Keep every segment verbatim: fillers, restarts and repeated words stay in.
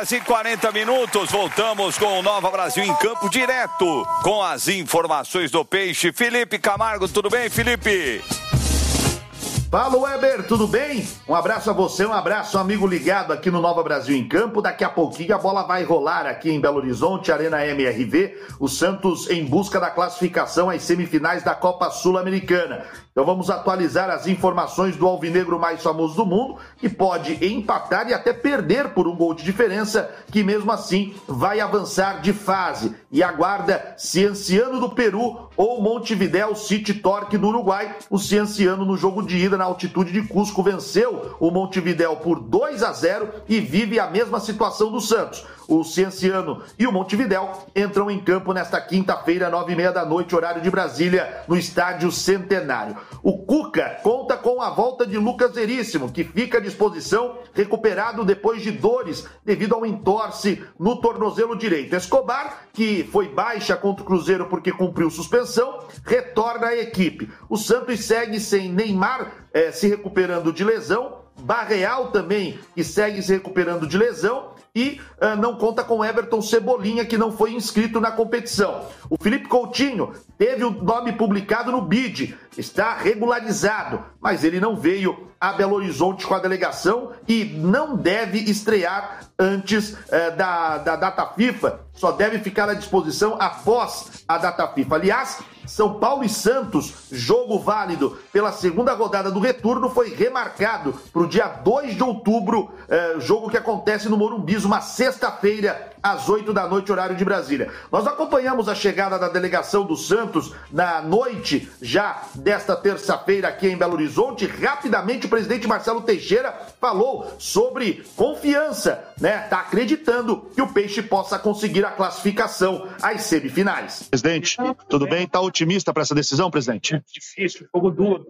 horas e quarenta minutos, voltamos com o Nova Brasil em campo direto com as informações do Peixe. Felipe Camargo, tudo bem, Felipe? Fala, Weber, tudo bem? Um abraço a você, um abraço, amigo ligado aqui no Nova Brasil em Campo. Daqui a pouquinho a bola vai rolar aqui em Belo Horizonte, Arena M R V. O Santos em busca da classificação às semifinais da Copa Sul-Americana. Então vamos atualizar as informações do alvinegro mais famoso do mundo, que pode empatar e até perder por um gol de diferença, que mesmo assim vai avançar de fase. E aguarda Cienciano do Peru ou Montevidéu City Torque do Uruguai. O Cienciano no jogo de ida na altitude de Cusco venceu o Montevidéu por dois a zero e vive a mesma situação do Santos. O Cienciano e o Montevidéu entram em campo nesta quinta-feira, nove e meia da noite, horário de Brasília, no Estádio Centenário. O Cuca conta com a volta de Lucas Veríssimo, que fica à disposição, recuperado depois de dores devido ao entorse no tornozelo direito. Escobar, que foi baixa contra o Cruzeiro porque cumpriu suspensão, retorna à equipe. O Santos segue sem Neymar eh, se recuperando de lesão, Barreal também, que segue se recuperando de lesão, e uh, não conta com Everton Cebolinha, que não foi inscrito na competição. O Felipe Coutinho teve o nome publicado no B I D, está regularizado, mas ele não veio a Belo Horizonte com a delegação e não deve estrear antes uh, da, da data FIFA, só deve ficar à disposição após a data FIFA. Aliás, São Paulo e Santos, jogo válido pela segunda rodada do retorno, foi remarcado para o dia dois de outubro, eh, jogo que acontece no Morumbi, uma sexta-feira, às oito da noite, horário de Brasília. Nós acompanhamos a chegada da delegação do Santos na noite já desta terça-feira aqui em Belo Horizonte. Rapidamente, o presidente Marcelo Teixeira falou sobre confiança, né? Está acreditando que o Peixe possa conseguir a classificação às semifinais. Presidente, tudo bem? Está otimista para essa decisão, presidente? Difícil, fogo duro.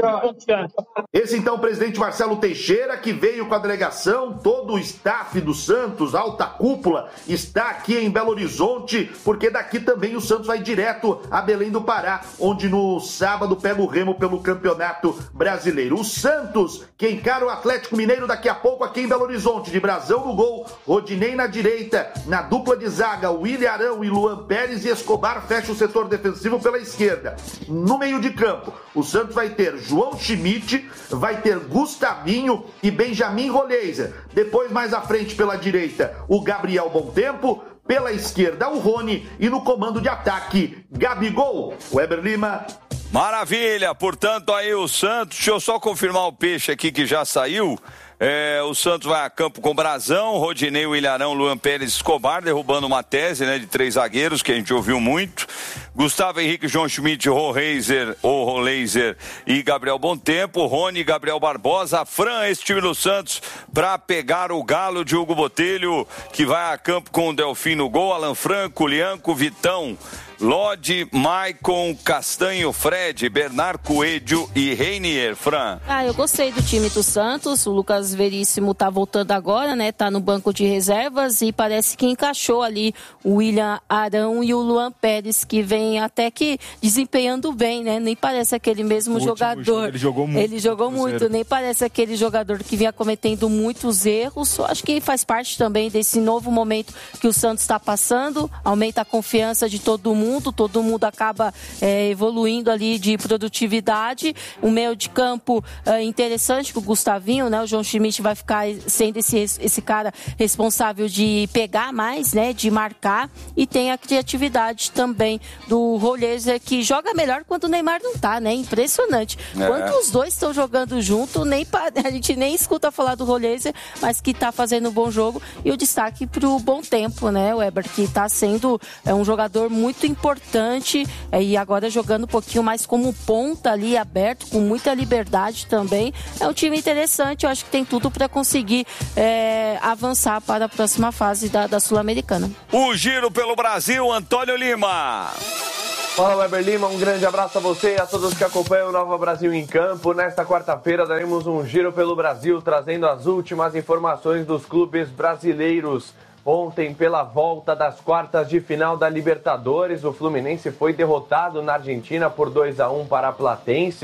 Esse então, o presidente Marcelo Teixeira, que veio com a delegação, todo o staff do Santos, alta cúpula, está aqui em Belo Horizonte, porque daqui também o Santos vai direto a Belém do Pará, onde no sábado pega o Remo pelo Campeonato Brasileiro. O Santos, que encara o Atlético Mineiro daqui a pouco aqui em Belo Horizonte, de Brasão no gol, Rodinei na direita, na dupla de zaga, William Arão e Luan Pérez, e Escobar fecha o setor defensivo pela esquerda. No meio de campo, o Santos vai ter João Schmidt, vai ter Gustavinho e Benjamin Roleiser. Depois, mais à frente pela direita, o Gabriel Tempo, pela esquerda o Rony e no comando de ataque Gabigol. Weber Lima. Maravilha, portanto aí o Santos, deixa eu só confirmar o Peixe aqui que já saiu. É, o Santos vai a campo com Brazão, Rodinei, Ilharão, Luan Pérez, Escobar, derrubando uma tese, né, de três zagueiros, que a gente ouviu muito. Gustavo Henrique, João Schmidt, Roleiser, ou Roleiser e Gabriel Bontempo, Rony, Gabriel Barbosa, Fran, esse time do Santos, para pegar o Galo de Hugo Botelho, que vai a campo com o Delfim no gol, Alan Franco, Lianco, Vitão, Lodi, Maicon, Castanho, Fred, Bernard Coelho e Reinier. Fran. Ah, eu gostei do time do Santos. O Lucas Veríssimo tá voltando agora, né? Tá no banco de reservas e parece que encaixou ali o William Arão e o Luan Pérez, que vem até que desempenhando bem, né? Nem parece aquele mesmo o jogador. Ele jogou muito. Ele jogou muito, nem parece aquele jogador que vinha cometendo muitos erros. Acho que faz parte também desse novo momento que o Santos está passando. Aumenta a confiança de todo mundo. Todo mundo acaba é, evoluindo ali de produtividade. Um meio de campo é, interessante com o Gustavinho, né? O João Schmidt vai ficar sendo esse, esse cara responsável de pegar mais, né? De marcar. E tem a criatividade também do Roleiser, que joga melhor quando o Neymar não tá, né? Impressionante. É. Quando os dois estão jogando junto, nem a gente nem escuta falar do Roleiser, mas que tá fazendo um bom jogo. E o destaque pro Bom Tempo, né, Weber? Que tá sendo é, um jogador muito importante. importante é, e agora jogando um pouquinho mais como ponta ali, aberto, com muita liberdade também. É um time interessante, eu acho que tem tudo para conseguir é, avançar para a próxima fase da, da Sul-Americana. O giro pelo Brasil, Antônio Lima. Fala, Weber Lima, um grande abraço a você e a todos que acompanham o Nova Brasil em Campo. Nesta quarta-feira daremos um giro pelo Brasil, trazendo as últimas informações dos clubes brasileiros. Ontem, pela volta das quartas de final da Libertadores, o Fluminense foi derrotado na Argentina por dois a um para a Platense.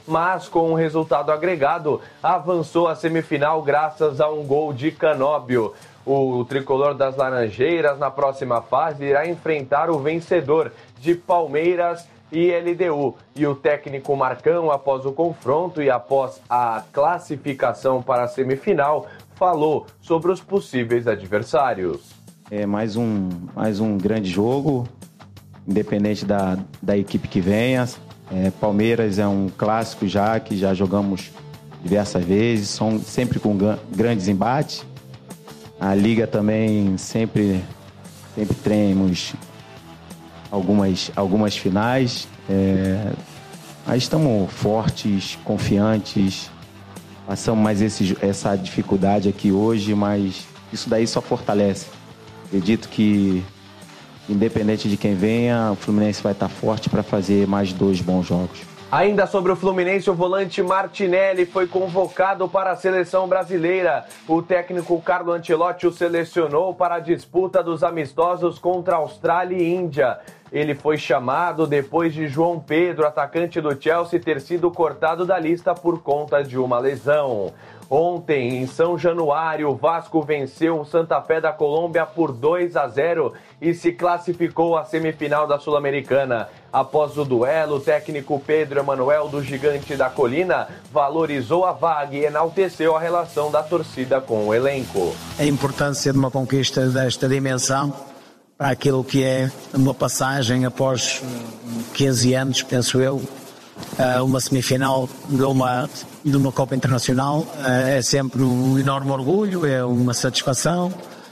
mas com um resultado agregado, avançou à semifinal graças a um gol de Canóbio. O tricolor das Laranjeiras, na próxima fase, irá enfrentar o vencedor de Palmeiras e L D U. E o técnico Marcão, após o confronto e após a classificação para a semifinal, falou sobre os possíveis adversários. É mais um, mais um grande jogo, independente da, da equipe que venha. É, Palmeiras é um clássico já, que já jogamos diversas vezes, são sempre com grandes embates. A Liga também sempre, sempre temos algumas, algumas finais. É, mas estamos fortes, confiantes. Passamos mais esse, essa dificuldade aqui hoje, mas isso daí só fortalece. Acredito que, independente de quem venha, o Fluminense vai estar forte para fazer mais dois bons jogos. Ainda sobre o Fluminense, o volante Martinelli foi convocado para a seleção brasileira. O técnico Carlo Ancelotti o selecionou para a disputa dos amistosos contra Austrália e Índia. Ele foi chamado depois de João Pedro, atacante do Chelsea, ter sido cortado da lista por conta de uma lesão. Ontem, em São Januário, o Vasco venceu o Santa Fé da Colômbia por dois a zero e se classificou à semifinal da Sul-Americana. Após o duelo, o técnico Pedro Emanuel, do Gigante da Colina, valorizou a vaga e enalteceu a relação da torcida com o elenco. A importância de uma conquista desta dimensão para aquilo que é uma passagem após quinze anos, penso eu, uma semifinal de uma, de uma Copa Internacional, é sempre um enorme orgulho, é uma satisfação,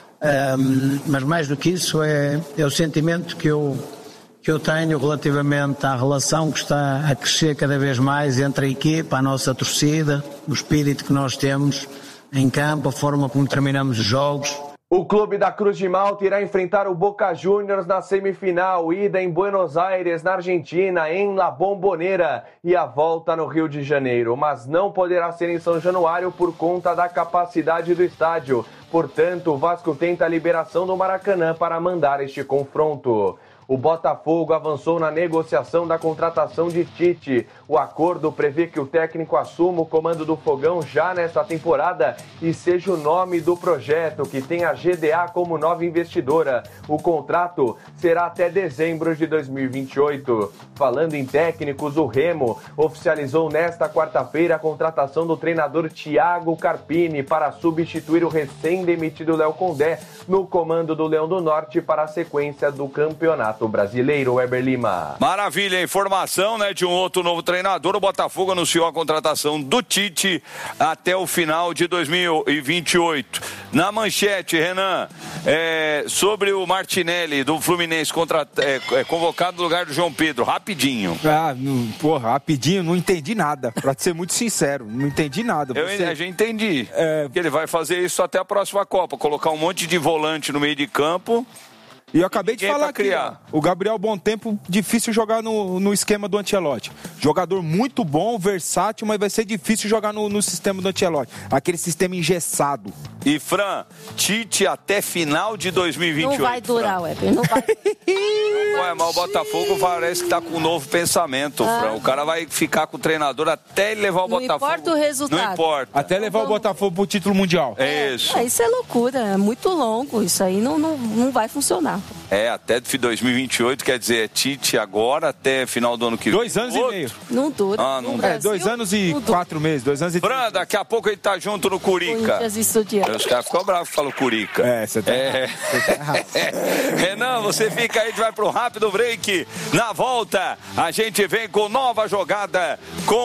mas mais do que isso é, é o sentimento que eu, que eu tenho relativamente à relação que está a crescer cada vez mais entre a equipa, a nossa torcida, o espírito que nós temos em campo, a forma como terminamos os jogos. O clube da Cruz de Malta irá enfrentar o Boca Juniors na semifinal, ida em Buenos Aires, na Argentina, em La Bombonera, e a volta no Rio de Janeiro, mas não poderá ser em São Januário por conta da capacidade do estádio. Portanto, o Vasco tenta a liberação do Maracanã para mandar este confronto. O Botafogo avançou na negociação da contratação de Tite. O acordo prevê que o técnico assuma o comando do Fogão já nesta temporada e seja o nome do projeto, que tem a G D A como nova investidora. O contrato será até dezembro de dois mil e vinte e oito. Falando em técnicos, o Remo oficializou nesta quarta-feira a contratação do treinador Thiago Carpini para substituir o recém-demitido Léo Condé no comando do Leão do Norte para a sequência do campeonato brasileiro. Weber Lima. Maravilha, informação, né, de um outro novo treinador. O Botafogo anunciou a contratação do Tite até o final de dois mil e vinte e oito. Na manchete, Renan, é, sobre o Martinelli do Fluminense contra, é, é, convocado no lugar do João Pedro, rapidinho. Ah, não, porra, rapidinho, não entendi nada, pra ser muito sincero, não entendi nada. Você... Eu já entendi, é... que ele vai fazer isso até a próxima Copa, colocar um monte de volante no meio de campo. E eu acabei de falar aqui, ó, o Gabriel Bontempo, difícil jogar no, no esquema do Ancelotti. Jogador muito bom, versátil, mas vai ser difícil jogar no, no sistema do Ancelotti. Aquele sistema engessado. E, Fran, Tite até final de dois mil e vinte e oito. Não vai durar, Weber, não vai. Ué, mas o Botafogo parece que tá com um novo pensamento, ah. Fran. O cara vai ficar com o treinador até ele levar o não Botafogo. Não importa o resultado. Não importa. Até levar então, o Botafogo pro título mundial. É isso. É, isso é loucura, é muito longo. Isso aí não, não, não vai funcionar. É, até dois mil e vinte e oito, quer dizer, Tite agora até final do ano que vem. Dois anos Outro. e meio. Não dura. Ah, não é, dois anos e quatro meses, dois anos e... Fran, daqui a pouco ele tá junto no Curica. Os caras ficam bravos que falam Curica. É, você tá é. errado. Renan, você fica aí, a gente vai pro rápido break. Na volta, a gente vem com nova jogada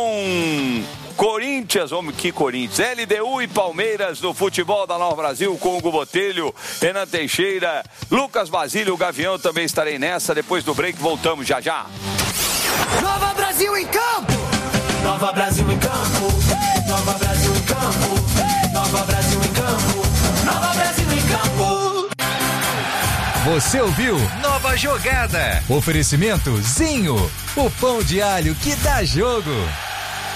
com... Corinthians, homem, que Corinthians, L D U e Palmeiras no futebol da Nova Brasil com Hugo Botelho, Renan Teixeira, Lucas Basílio, o Gavião, também estarei nessa. Depois do break voltamos já já. Nova Brasil em campo! Nova Brasil em campo! Nova Brasil em campo! Nova Brasil em campo! Nova Brasil em campo! Você ouviu Nova Jogada. Oferecimento Zinho, o pão de alho que dá jogo.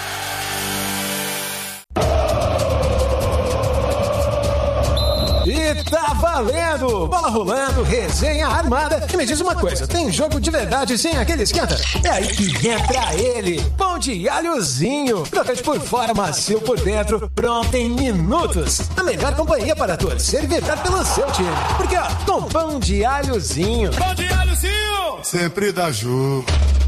E tá valendo! Bola rolando, resenha armada. E me diz uma coisa, tem jogo de verdade sem aquele esquenta? É aí que entra ele, pão de alhozinho. Crocante por fora, macio por dentro, pronto em minutos. A melhor companhia para torcer e vibrar pelo seu time. Porque, ó, com pão de alhozinho. Pão de alhozinho! Sempre dá jogo.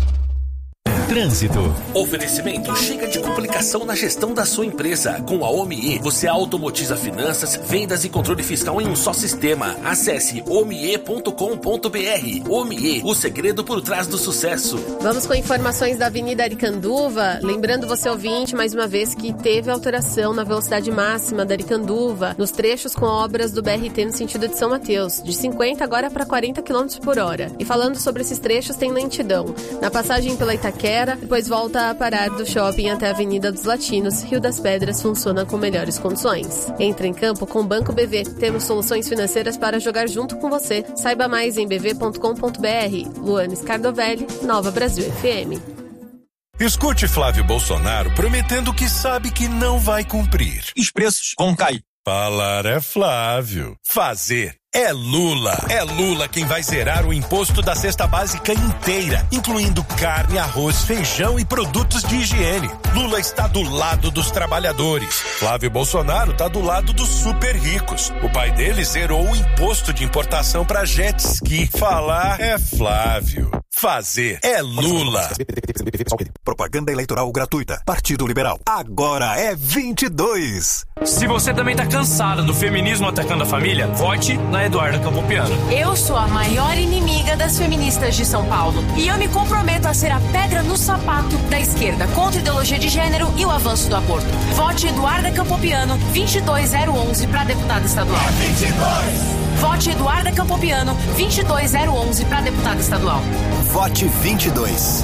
Trânsito. Oferecimento chega de complicação na gestão da sua empresa. Com a OMIE, você automatiza finanças, vendas e controle fiscal em um só sistema. Acesse omie ponto com ponto br. OMIE, o segredo por trás do sucesso. Vamos com informações da Avenida Aricanduva. Lembrando você, ouvinte, mais uma vez, que teve alteração na velocidade máxima da Aricanduva, nos trechos com obras do B R T no sentido de São Mateus, de cinquenta agora para quarenta quilômetros por hora. E falando sobre esses trechos, tem lentidão. Na passagem pela Itaquera, depois volta a parar do shopping até a Avenida dos Latinos. Rio das Pedras funciona com melhores condições. Entra em campo com o Banco B V. Temos soluções financeiras para jogar junto com você. Saiba mais em b v ponto com ponto b r. Luana Scardovelli, Nova Brasil F M. Escute Flávio Bolsonaro prometendo que sabe que não vai cumprir. Os preços vão cair. Falar é Flávio. Fazer é Lula. É Lula quem vai zerar o imposto da cesta básica inteira, incluindo carne, arroz, feijão e produtos de higiene. Lula está do lado dos trabalhadores. Flávio Bolsonaro está do lado dos super ricos. O pai dele zerou o imposto de importação para jet ski. Falar é Flávio. Fazer é Lula. Propaganda eleitoral gratuita. Partido Liberal. Agora é vinte e dois. Se você também tá cansada do feminismo atacando a família, vote na Eduarda Campopiano. Eu sou a maior inimiga das feministas de São Paulo. E eu me comprometo a ser a pedra no sapato da esquerda contra a ideologia de gênero e o avanço do aborto. Vote Eduarda Campopiano, vinte e dois zero onze para deputada estadual. vinte e dois. Vote Eduarda Campopiano, vinte e dois zero onze para deputada estadual. Vote vinte e dois.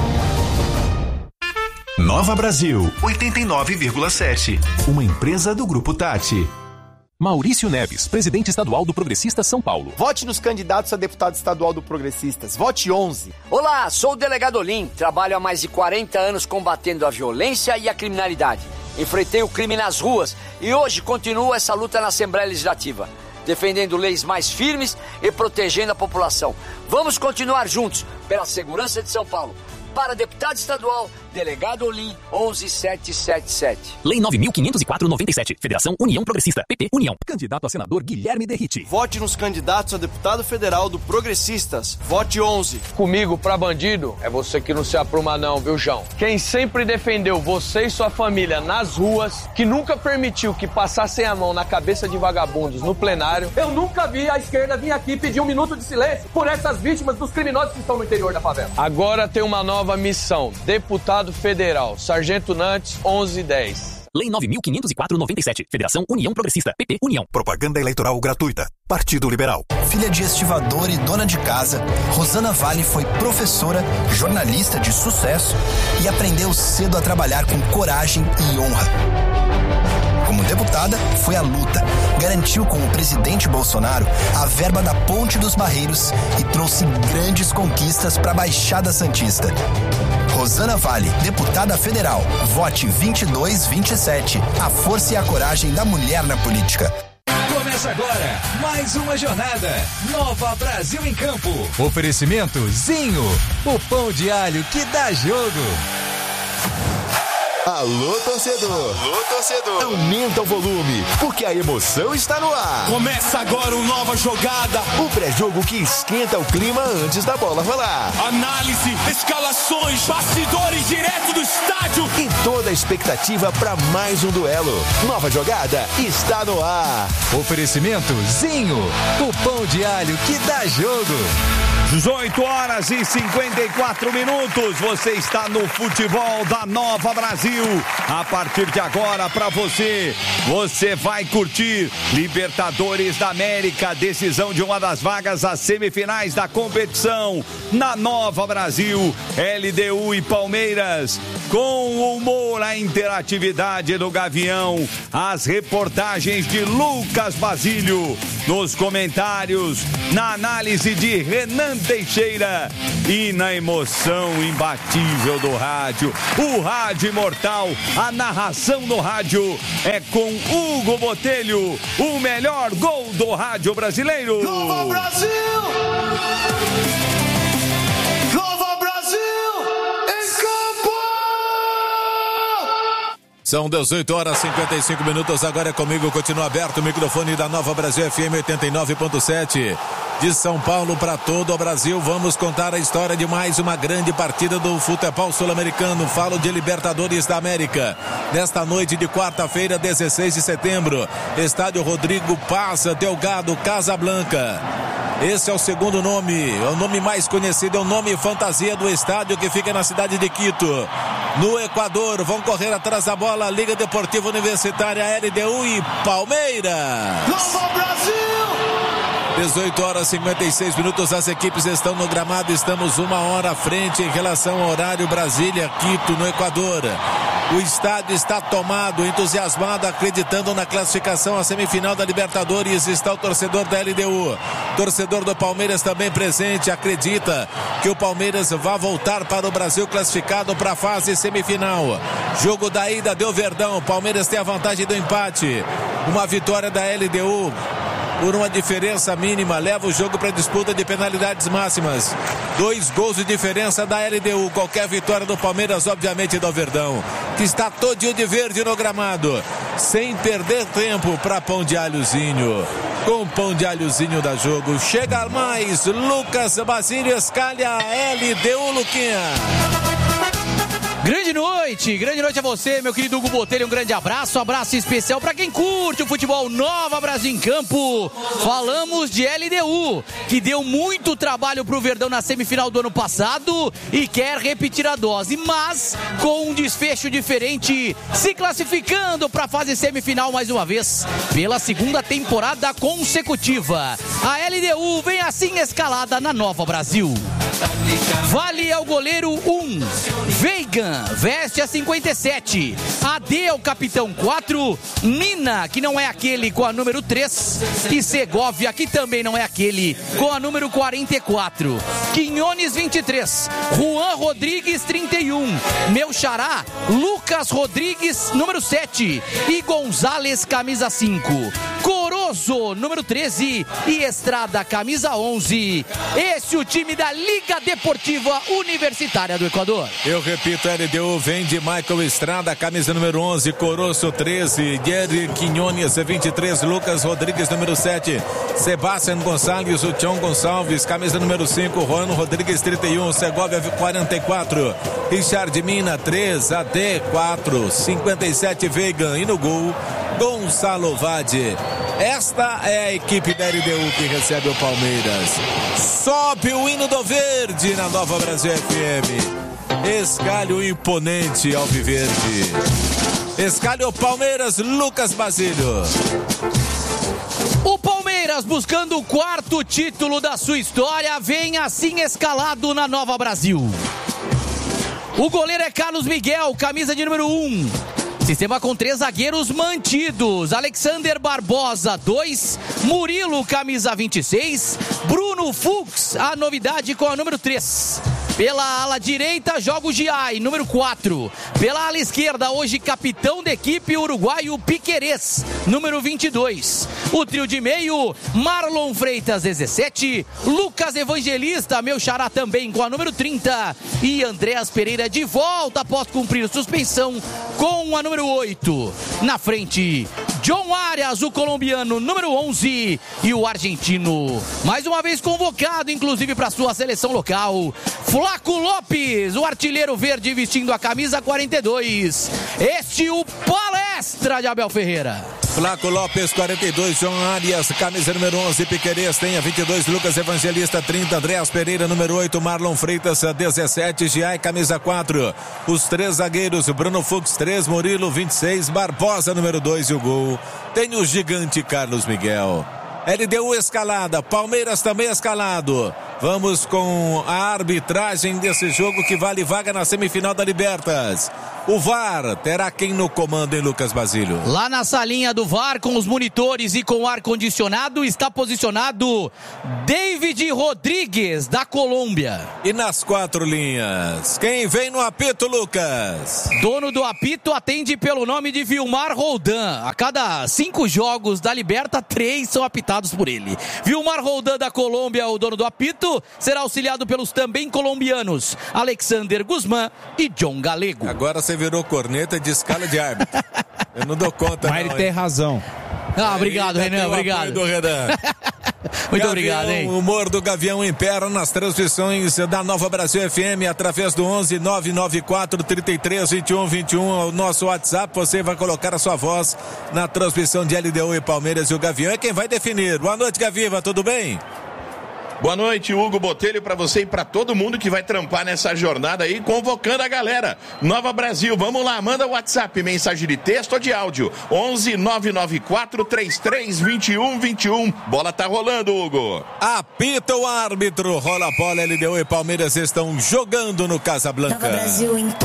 Nova Brasil, oitenta e nove vírgula sete. Uma empresa do Grupo Tati. Maurício Neves, presidente estadual do Progressistas São Paulo. Vote nos candidatos a deputado estadual do Progressistas. Vote onze. Olá, sou o delegado Olim. Trabalho há mais de quarenta anos combatendo a violência e a criminalidade. Enfrentei o crime nas ruas e hoje continuo essa luta na Assembleia Legislativa, defendendo leis mais firmes e protegendo a população. Vamos continuar juntos pela segurança de São Paulo. Para deputado estadual, delegado Olim, onze sete sete sete. Lei nove mil quinhentos e quatro, noventa e sete. Federação União Progressista. P P União. Candidato a senador Guilherme Derrite. Vote nos candidatos a deputado federal do Progressistas. Vote onze. Comigo, pra bandido, é você que não se apruma não, viu, João? Quem sempre defendeu você e sua família nas ruas, que nunca permitiu que passassem a mão na cabeça de vagabundos no plenário. Eu nunca vi a esquerda vir aqui pedir um minuto de silêncio por essas vítimas dos criminosos que estão no interior da favela. Agora tem uma nova missão. Deputado federal, Sargento Nantes, onze dez. Lei nove mil quinhentos e quatro, noventa e sete. Federação União Progressista. P P União. Propaganda eleitoral gratuita. Partido Liberal. Filha de estivador e dona de casa, Rosana Vale foi professora, jornalista de sucesso e aprendeu cedo a trabalhar com coragem e honra. Como deputada, foi à luta, garantiu com o presidente Bolsonaro a verba da Ponte dos Barreiros e trouxe grandes conquistas para a Baixada Santista. Rosana Vale, deputada federal. Vote vinte e dois vinte e sete. A força e a coragem da mulher na política. Começa agora mais uma jornada. Nova Brasil em Campo. Oferecimento Zinho, o pão de alho que dá jogo. Alô, torcedor! Alô, torcedor! Aumenta o volume, porque a emoção está no ar. Começa agora uma nova jogada. O pré-jogo que esquenta o clima antes da bola rolar. Análise, escalações, bastidores direto do estádio. E toda a expectativa para mais um duelo. Nova jogada está no ar. Oferecimento Zinho, o pão de alho que dá jogo. dezoito horas e cinquenta e quatro minutos. Você está no futebol da Nova Brasil. A partir de agora, para você, você vai curtir Libertadores da América, decisão de uma das vagas às semifinais da competição na Nova Brasil. L D U e Palmeiras com o humor, a interatividade do Gavião, as reportagens de Lucas Basílio, nos comentários, na análise de Renan Teixeira e na emoção imbatível do rádio. O rádio imortal, a narração do rádio é com Hugo Botelho, o melhor gol do rádio brasileiro. Nova Brasil! Nova Brasil! Em campo! São dezoito horas e cinquenta e cinco minutos, agora é comigo, continua aberto o microfone da Nova Brasil F M oitenta e nove ponto sete. De São Paulo para todo o Brasil, vamos contar a história de mais uma grande partida do futebol sul-americano. Falo de Libertadores da América. Nesta noite de quarta-feira, dezesseis de setembro, estádio Rodrigo Paz Delgado, Casablanca. Esse é o segundo nome, é o nome mais conhecido, é o nome fantasia do estádio que fica na cidade de Quito, no Equador. Vão correr atrás da bola Liga Deportiva Universitária, L D U e Palmeiras. Nova Brasil! dezoito horas e cinquenta e seis minutos, as equipes estão no gramado, estamos uma hora à frente em relação ao horário Brasília, Quito, no Equador. O estádio está tomado, entusiasmado, acreditando na classificação à semifinal da Libertadores. Está o torcedor da L D U. Torcedor do Palmeiras também presente, acredita que o Palmeiras vai voltar para o Brasil classificado para a fase semifinal. Jogo da ida deu Verdão, o Palmeiras tem a vantagem do empate. Uma vitória da L D U por uma diferença mínima leva o jogo para disputa de penalidades máximas. Dois gols de diferença da L D U. Qualquer vitória do Palmeiras, obviamente, do Verdão, que está todinho de verde no gramado, sem perder tempo para Pão de Alhozinho. Com Pão de Alhozinho dá jogo. Chega mais Lucas Basílio, escalha L D U, Luquinha. Grande noite, grande noite a você, meu querido Hugo Botelho, um grande abraço, um abraço especial para quem curte o futebol. Nova Brasil em campo. Falamos de L D U, que deu muito trabalho pro Verdão na semifinal do ano passado e quer repetir a dose, mas com um desfecho diferente, se classificando para a fase semifinal mais uma vez, pela segunda temporada consecutiva. A L D U vem assim escalada na Nova Brasil. Vale ao goleiro um, Veigan veste a cinquenta e sete, A D é o capitão quatro, Mina, que não é aquele, com a número três, e Segovia, que também não é aquele, com a número quarenta e quatro. Quinones vinte e três, Juan Rodrigues trinta e um, meu xará Lucas Rodrigues número sete e Gonzalez camisa cinco. Corozo número treze e Estrada camisa onze. Esse é o time da Liga Deportiva Universitária do Equador. Eu repito, L D U vem de Michael Estrada, camisa número onze, Corozo treze, Jerry Quinones vinte e três, Lucas Rodrigues número sete, Sebastián Gonçalves, o Tião Gonçalves, camisa número cinco, Juan Rodrigues trinta e um, Segovia quarenta e quatro, Richard Mina três, A D quatro, cinquenta e sete Veigan e no gol Gonçalo Vade. Esta é a equipe da L D U que recebe o Palmeiras. Sobe o hino do verde na Nova Brasil F M. Escalho imponente alviverde. Escalho Palmeiras, Lucas Basílio. O Palmeiras, buscando o quarto título da sua história, vem assim escalado na Nova Brasil. O goleiro é Carlos Miguel, camisa de número um. Sistema com três zagueiros mantidos. Alexander Barbosa, dois. Murilo, camisa vinte e seis. Bruno Fux, a novidade com a número três. Pela ala direita, joga o Giai, número quatro. Pela ala esquerda, hoje capitão da equipe, uruguaio Piquerez, número vinte e dois. O trio de meio, Marlon Freitas, dezessete. Lucas Evangelista, meu xará também com a número trinta. E Andréas Pereira de volta após cumprir suspensão com a número oito. Na frente, John Arias, o colombiano, número onze. E o argentino, mais uma vez convocado, inclusive para sua seleção local, Flaco Lopes, o artilheiro verde vestindo a camisa quarenta e dois. Este o palestra de Abel Ferreira. Flaco Lopes, quarenta e dois, João Arias, camisa número onze, Piquerez tem a vinte e dois, Lucas Evangelista, trinta, Andréas Pereira, número oito, Marlon Freitas, dezessete, Giai, camisa quatro. Os três zagueiros, Bruno Fux, três, Murilo, vinte e seis, Barbosa, número dois, e o gol tem o gigante Carlos Miguel. L D U escalada, Palmeiras também escalado. Vamos com a arbitragem desse jogo que vale vaga na semifinal da Libertas. O V A R terá quem no comando, hein, Lucas Basílio? Lá na salinha do V A R, com os monitores e com o ar-condicionado, está posicionado David Rodrigues, da Colômbia. E nas quatro linhas, quem vem no apito, Lucas? Dono do apito atende pelo nome de Vilmar Roldan. A cada cinco jogos da Liberta, três são apitados por ele. Vilmar Roldan, da Colômbia, o dono do apito, será auxiliado pelos também colombianos Alexander Guzmán e John Galego. Agora você virou corneta de escala de árbitro. Eu não dou conta. Mas não, ele tem hein? razão. Ah, obrigado, Ainda Renan, tem o obrigado. apoio do Renan. Muito Gavião, obrigado, hein? O humor do Gavião impera nas transmissões da Nova Brasil F M através do onze nove nove quatro, trinta e três, vinte e um, vinte e um, o nosso WhatsApp. Você vai colocar a sua voz na transmissão de L D U e Palmeiras, e o Gavião é quem vai definir. Boa noite, Gaviva, tudo bem? Boa noite, Hugo Botelho, para você e para todo mundo que vai trampar nessa jornada aí, convocando a galera. Nova Brasil, vamos lá, manda o WhatsApp, mensagem de texto ou de áudio, onze nove nove quatro, trinta e três, vinte e um, vinte e um. Bola tá rolando, Hugo. Apita o árbitro, rola a bola, L D U e Palmeiras estão jogando no Casablanca. Nova Brasil em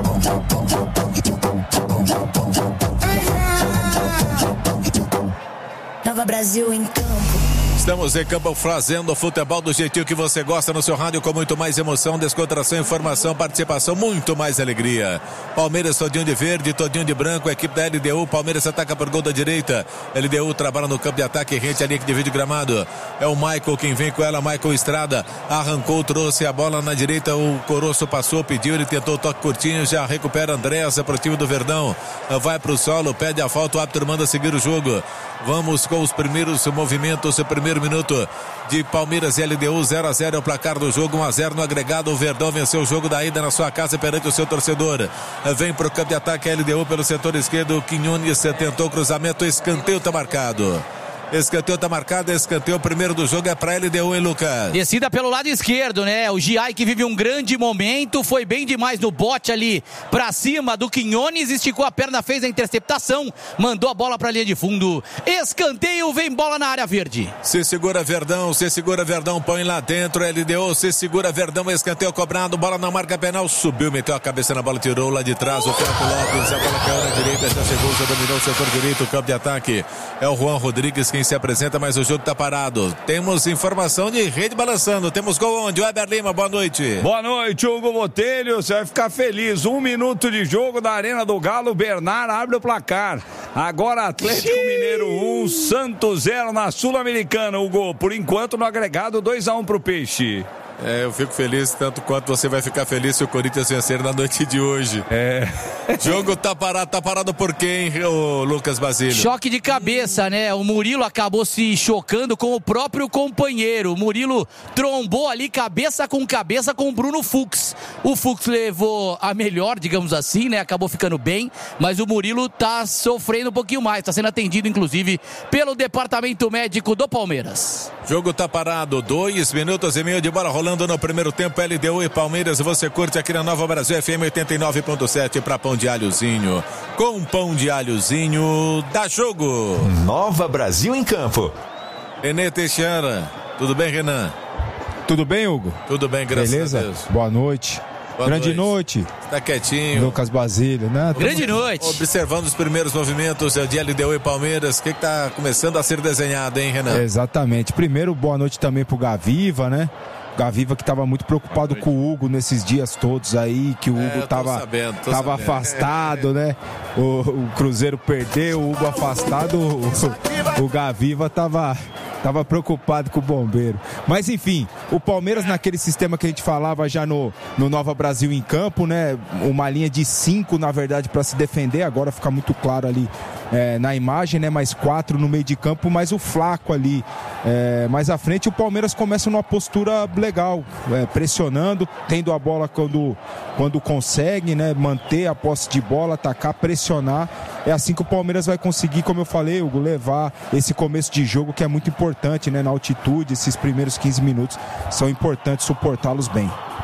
Nova Brasil em campo. Estamos em campo fazendo o futebol do jeitinho que você gosta no seu rádio, com muito mais emoção, descontração, informação, participação, muito mais alegria. Palmeiras todinho de verde, todinho de branco, a equipe da L D U. Palmeiras ataca por gol da direita. L D U trabalha no campo de ataque, rente ali que divide o gramado. É o Michael quem vem com ela, Michael Estrada. Arrancou, trouxe a bola na direita, o Coroço passou, pediu, ele tentou o toque curtinho, já recupera Andréasa para o time do Verdão. Vai para o solo, pede a falta, o árbitro manda seguir o jogo. Vamos com os primeiros movimentos, o primeiro minuto de Palmeiras e L D U, zero a zero é o placar do jogo, um a zero no agregado. O Verdão venceu o jogo da ida na sua casa perante o seu torcedor. Vem pro campo de ataque a L D U pelo setor esquerdo. O Quinones tentou o cruzamento, escanteio tá marcado. Escanteio tá marcado, escanteio o primeiro do jogo é pra L D U, hein, Lucas? Descida pelo lado esquerdo, né? O Giai, que vive um grande momento, foi bem demais no bote ali pra cima do Quinones, esticou a perna, fez a interceptação, mandou a bola pra linha de fundo. Escanteio, vem bola na área verde. Se segura Verdão, se segura Verdão, põe lá dentro, L D U, se segura Verdão, escanteio cobrado, bola na marca penal, subiu, meteu a cabeça na bola, tirou lá de trás o Franco Lopes, a bola caiu na direita, já chegou, já dominou o setor direito, o campo de ataque é o Juan Rodrigues quem se apresenta, mas o jogo tá parado. Temos informação de rede balançando. Temos gol onde? Weber Lima, boa noite. Boa noite, Hugo Botelho. Você vai ficar feliz. Um minuto de jogo da Arena do Galo. Bernard abre o placar. Agora Atlético Xiii. Mineiro um, Santos zero na Sul-Americana, Hugo. Por enquanto no agregado dois a um pro Peixe. É, eu fico feliz tanto quanto você vai ficar feliz se o Corinthians vencer na noite de hoje. É. Jogo tá parado, tá parado por quem, ô Lucas Basílio? Choque de cabeça, né? O Murilo acabou se chocando com o próprio companheiro. O Murilo trombou ali cabeça com cabeça com o Bruno Fux. O Fux levou a melhor, digamos assim, né? Acabou ficando bem, mas o Murilo tá sofrendo um pouquinho mais, tá sendo atendido inclusive pelo departamento médico do Palmeiras. Jogo tá parado, dois minutos e meio de bola rolando no primeiro tempo, L D U e Palmeiras. Você curte aqui na Nova Brasil F M oitenta e nove ponto sete para Pão de Alhozinho. Com Pão de Alhozinho, dá jogo. Nova Brasil em campo. René Teixeira, tudo bem, Renan? Tudo bem, Hugo? Tudo bem, graças Beleza? a Deus. Boa noite. Boa Grande noite. noite. Tá quietinho. Lucas Basílio, né? Grande noite. Observando os primeiros movimentos de L D U e Palmeiras. O que que tá começando a ser desenhado, hein, Renan? Exatamente. Primeiro, boa noite também pro Gaviva, né? Gaviva que estava muito preocupado com o Hugo nesses dias todos aí, que o Hugo estava é, sabendo, tava sabendo. afastado, né? O, o Cruzeiro perdeu, o Hugo afastado, o, o Gaviva tava, tava preocupado com o Bombeiro. Mas enfim, o Palmeiras naquele sistema que a gente falava já no, no Nova Brasil em campo, né? Uma linha de cinco, na verdade, para se defender, agora fica muito claro ali é, na imagem, né? Mais quatro no meio de campo, mais o Flaco ali é, mais à frente. O Palmeiras começa numa postura legal, é, pressionando, tendo a bola quando, quando consegue, né? Manter a posse de bola, atacar, pressionar. É assim que o Palmeiras vai conseguir, como eu falei, Hugo, levar esse começo de jogo que é muito importante, né? Na altitude, esses primeiros quinze minutos são importantes, suportá-los bem.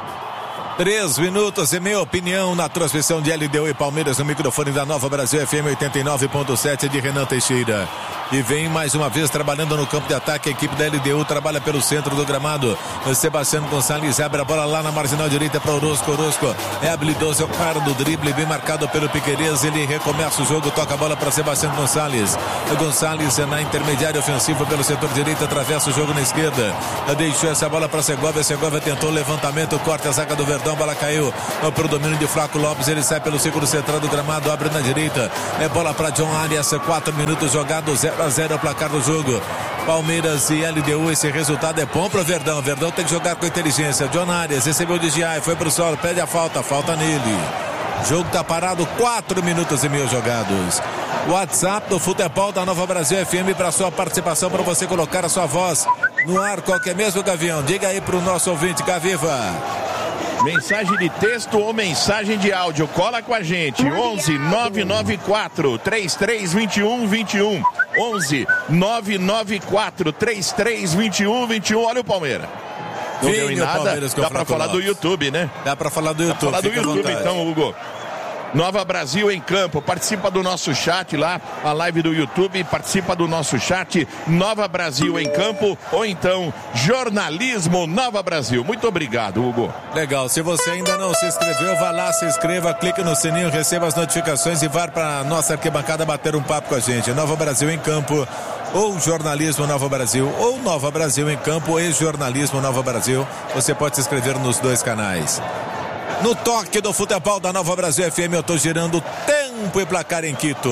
Três minutos e meia opinião na transmissão de L D U e Palmeiras no microfone da Nova Brasil F M oitenta e nove ponto sete de Renan Teixeira. e vem mais uma vez trabalhando no campo de ataque. A equipe da L D U trabalha pelo centro do gramado. Sebastiano Gonçalves abre a bola lá na marginal direita para Orozco. Orozco é habilidoso, é o cara do drible, bem marcado pelo Piquerez. Ele recomeça o jogo, toca a bola para Sebastiano Gonçalves. Gonçalves é na intermediária ofensiva pelo setor direito, atravessa o jogo na esquerda. Deixou essa bola para Segovia. Segovia tentou o levantamento, corta a zaga do Verdão, a bola caiu para o domínio de Flaco Lopes. Ele sai pelo segundo central do gramado, abre na direita. É bola para John Arias, quatro minutos jogados, zero a zero é o placar do jogo. Palmeiras e L D U, esse resultado é bom para o Verdão. Verdão tem que jogar com inteligência. John Arias recebeu de Giai, foi pro solo, pede a falta, falta nele. Jogo tá parado, quatro minutos e meio jogados. WhatsApp do Futebol da Nova Brasil F M para sua participação, para você colocar a sua voz no ar, qualquer mesmo, Gavião. Diga aí pro nosso ouvinte, Gaviva. Mensagem de texto ou mensagem de áudio, cola com a gente. onze nove nove quatro, três três dois um, dois um. onze nove nove quatro, três três dois um, dois um. Olha o Palmeiras. Não deu em nada. Dá pra falar do YouTube, né? Dá pra falar do YouTube. Dá pra falar do YouTube, então, Hugo. Nova Brasil em campo, participa do nosso chat lá, a live do YouTube, participa do nosso chat, Nova Brasil em campo, ou então Jornalismo Nova Brasil. Muito obrigado, Hugo. Legal, se você ainda não se inscreveu, vá lá, se inscreva, clique no sininho, receba as notificações e vá para nossa arquibancada bater um papo com a gente. Nova Brasil em campo, ou Jornalismo Nova Brasil, ou Nova Brasil em campo e Jornalismo Nova Brasil. Você pode se inscrever nos dois canais. No toque do futebol da Nova Brasil F M, eu tô girando tempo e placar em Quito.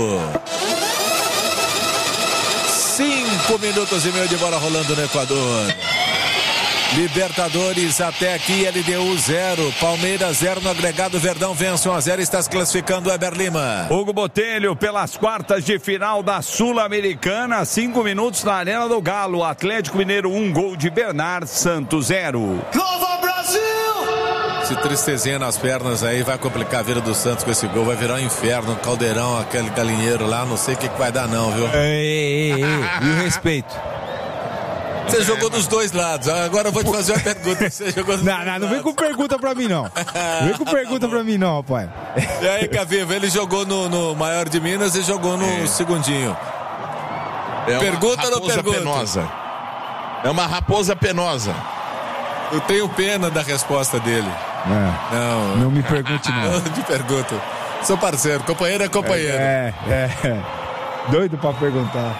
Cinco minutos e meio de bola rolando no Equador. Libertadores até aqui, L D U zero, Palmeiras zero no agregado. Verdão vence um a zero, está se classificando Eber Lima. Hugo Botelho pelas quartas de final da Sul-Americana, cinco minutos na Arena do Galo. Atlético Mineiro um, gol de Bernard, Santos zero. Nova Brasil! Esse tristezinha nas pernas aí vai complicar a vida do Santos com esse gol. Vai virar um inferno, um caldeirão, aquele galinheiro lá. Não sei o que, que vai dar não, viu? Ei, ei, ei, e o respeito? Você jogou dos dois lados. Agora eu vou te fazer uma pergunta. Você jogou dos não, dois não, lados. não vem com pergunta pra mim, não. Não vem com pergunta pra mim, não, pai. E aí, Caviva, ele jogou no, no maior de Minas e jogou no é. segundinho. É pergunta ou não pergunta? Penosa. É uma raposa penosa. Eu tenho pena da resposta dele. É. Não. Não me pergunte, não. Não te pergunto. Sou parceiro, companheiro é companheiro. É, é. é. Doido pra perguntar.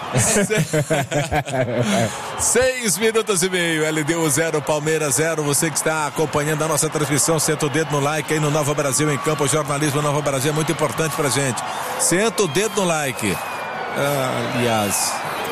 Seis minutos e meio, L D U zero, Palmeiras zero. Você que está acompanhando a nossa transmissão, senta o dedo no like aí no Nova Brasil em campo. O jornalismo Nova Brasil é muito importante pra gente. Senta o dedo no like. Ah, aliás.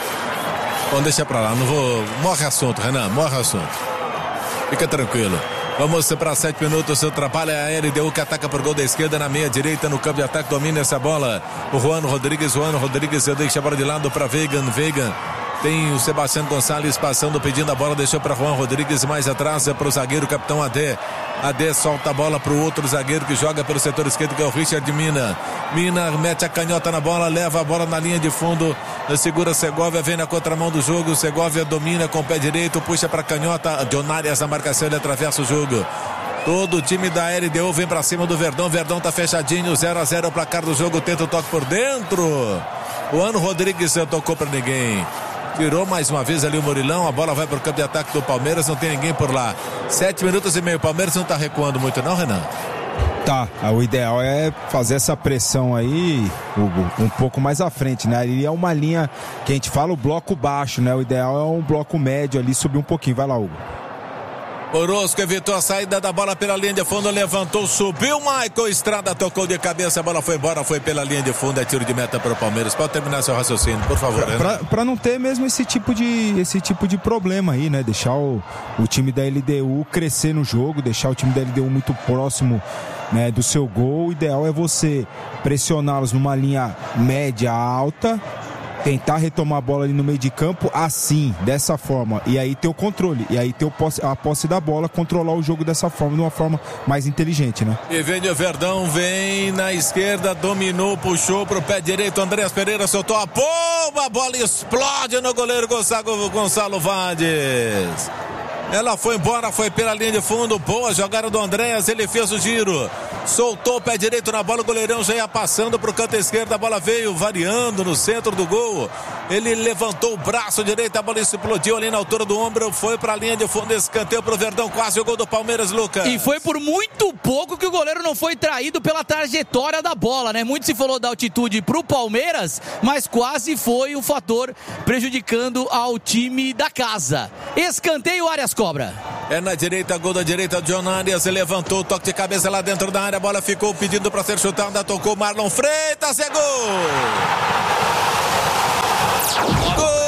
Bom, deixa pra lá, não vou. Morre assunto, Renan, morre assunto. Fica tranquilo. Vamos para sete minutos. Seu trabalho é a L D U que ataca por gol da esquerda na meia direita. No campo de ataque domina essa bola. O Juan Rodrigues. Juan Rodrigues deixa a bola de lado para Veigan. Veigan. Tem o Sebastiano Gonçalves passando, pedindo a bola. Deixou para Juan Rodrigues. Mais atrás é para o zagueiro, capitão A D. A D solta a bola para o outro zagueiro que joga pelo setor esquerdo, que é o Richard Mina. Mina mete a canhota na bola, leva a bola na linha de fundo. Segura Segovia, vem na contramão do jogo. Segovia domina com o pé direito, puxa para a canhota. John Arias na marcação, ele atravessa o jogo. Todo o time da L D U vem para cima do Verdão. Verdão tá fechadinho, zero a zero o placar do jogo. Tenta o toque por dentro. O Juan Rodrigues não tocou para ninguém. Tirou mais uma vez ali o Murilão. A bola vai para o campo de ataque do Palmeiras. Não tem ninguém por lá. Sete minutos e meio. O Palmeiras não tá recuando muito não, Renan? Tá, o ideal é fazer essa pressão aí, Hugo, um pouco mais à frente, né? Ali é uma linha que a gente fala o bloco baixo, né? O ideal é um bloco médio ali, subir um pouquinho. Vai lá, Hugo. Orozco evitou a saída da bola pela linha de fundo, levantou, subiu, Michael Estrada tocou de cabeça, a bola foi embora, foi pela linha de fundo, é tiro de meta para o Palmeiras. Pode terminar seu raciocínio, por favor. Para não ter mesmo esse tipo de esse tipo de problema aí, né? Deixar o, o time da L D U crescer no jogo, deixar o time da L D U muito próximo, né, do seu gol. O ideal é você pressioná-los numa linha média alta, tentar retomar a bola ali no meio de campo, assim, dessa forma, e aí ter o controle, e aí ter o posse, a posse da bola, controlar o jogo dessa forma, de uma forma mais inteligente, né? E vem o Verdão, vem na esquerda, dominou, puxou pro pé direito, Andréas Pereira soltou a bomba, a bola explode no goleiro Gonçalo, Gonçalo Vandes. Ela foi embora, foi pela linha de fundo, boa jogada do Andréas, ele fez o giro. soltou o pé direito na bola, o goleirão já ia passando pro canto esquerdo, a bola veio variando no centro do gol. Ele levantou o braço direito, a bola explodiu ali na altura do ombro, foi pra linha de fundo, escanteio pro Verdão, quase o gol do Palmeiras, Lucas. E foi por muito pouco que o goleiro não foi traído pela trajetória da bola, né? Muito se falou da altitude pro Palmeiras, mas quase foi o fator prejudicando ao time da casa. Escanteio, Arias cobra. É na direita, gol da direita, John Arias levantou o toque de cabeça lá dentro da área, a bola ficou pedindo pra ser chutada, tocou Marlon Freitas, é gol! Gol!